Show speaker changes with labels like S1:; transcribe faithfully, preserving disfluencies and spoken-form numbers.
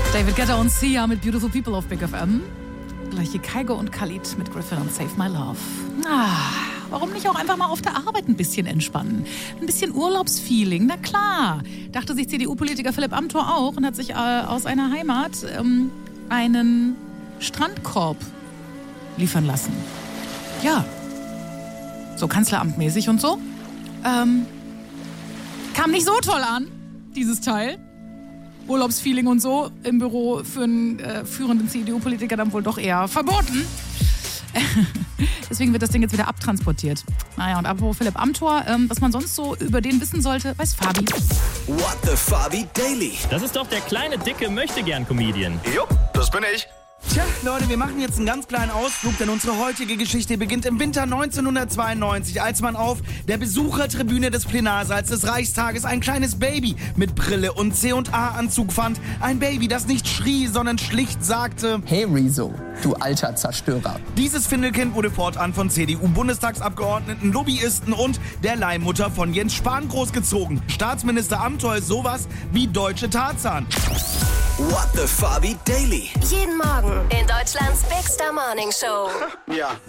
S1: David Guetta und Sia mit Beautiful People auf Big F M. Gleich hier Kygo und Khalid mit Griffin und Save My Love. Ah, warum nicht auch einfach mal auf der Arbeit ein bisschen entspannen? Ein bisschen Urlaubsfeeling, na klar. Dachte sich C D U-Politiker Philipp Amthor auch und hat sich äh, aus einer Heimat ähm, einen Strandkorb liefern lassen. Ja, so kanzleramtmäßig und so. Ähm, kam nicht so toll an, dieses Teil. Urlaubsfeeling und so im Büro für einen äh, führenden C D U-Politiker dann wohl doch eher verboten. Deswegen wird das Ding jetzt wieder abtransportiert. Naja, und apropos Philipp Amthor, ähm, was man sonst so über den wissen sollte, weiß Fabi.
S2: What the Fabi Daily.
S3: Das ist doch der kleine, dicke Möchtegern-Comedian.
S2: Jupp, das bin ich.
S4: Tja, Leute, wir machen jetzt einen ganz kleinen Ausflug, denn unsere heutige Geschichte beginnt im Winter neunzehnhundertzweiundneunzig, als man auf der Besuchertribüne des Plenarsaals des Reichstages ein kleines Baby mit Brille und C und A-Anzug fand. Ein Baby, das nicht schrie, sondern schlicht sagte:
S5: Hey Rezo, du alter Zerstörer.
S4: Dieses Findelkind wurde fortan von C D U-Bundestagsabgeordneten, Lobbyisten und der Leihmutter von Jens Spahn großgezogen. Staatsminister Amthor ist sowas wie deutsche Tarzan.
S2: What the Fabi Daily.
S6: Jeden Morgen in Deutschlands Big Star Morning Show.
S2: Ja.